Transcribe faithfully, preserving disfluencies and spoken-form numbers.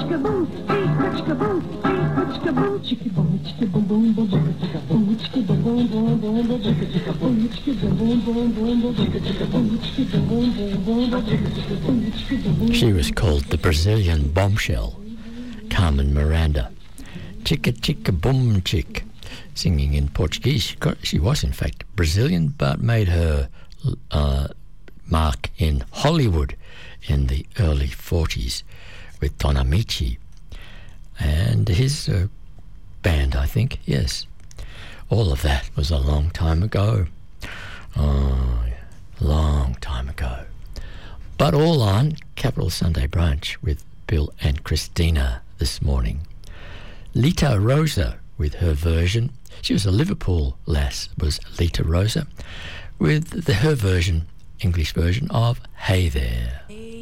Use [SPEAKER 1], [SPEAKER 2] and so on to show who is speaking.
[SPEAKER 1] She was called the Brazilian bombshell, Carmen Miranda. Chicka chicka boom chick, singing in Portuguese. She, got, she was in fact Brazilian, but made her uh, mark in Hollywood in the early forties with Don Amici and his uh, band, I think. Yes, all of that was a long time ago. Oh, long time ago. But all on Capital Sunday Brunch with Bill and Christina this morning. Lita Rosa with her version. She was a Liverpool lass, was Lita Rosa, with the, her version, English version of Hey There.
[SPEAKER 2] Hey